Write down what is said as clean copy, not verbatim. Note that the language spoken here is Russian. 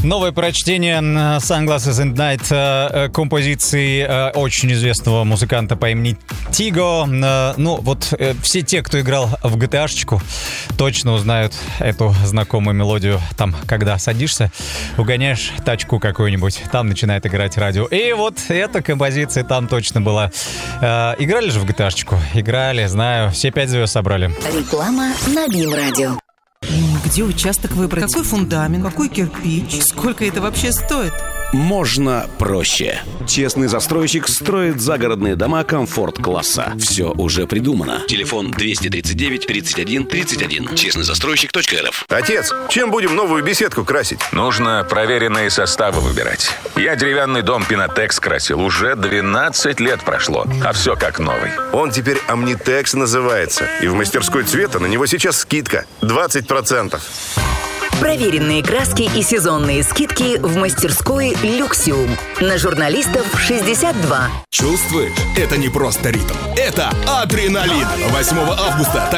Новое прочтение Sunglasses and Night композиции очень известного музыканта по имени Тиго. Ну, вот все те, кто играл в GTA-шечку, точно узнают эту знакомую мелодию. Там, когда садишься, угоняешь тачку какую-нибудь, там начинает играть радио. И вот эта композиция там точно была. Играли же в GTA-шечку? Играли, знаю. Все 5 звезд собрали. Реклама на БИМ-радио. Где участок выбрать? Какой фундамент? Какой кирпич? Сколько это вообще стоит? Можно проще. Честный застройщик строит загородные дома комфорт-класса. Все уже придумано. Телефон 239 31 31. Честнойзастройщик.рф. Отец, чем будем новую беседку красить? Нужно проверенные составы выбирать. Я деревянный дом Пинотекс красил. Уже 12 лет прошло, а все как новый. Он теперь Omnitex называется. И в мастерской цвета на него сейчас скидка 20%. Проверенные краски и сезонные скидки в мастерской «Люксиум». На журналистов 62. Чувствуешь? Это не просто ритм. Это адреналин. 8 августа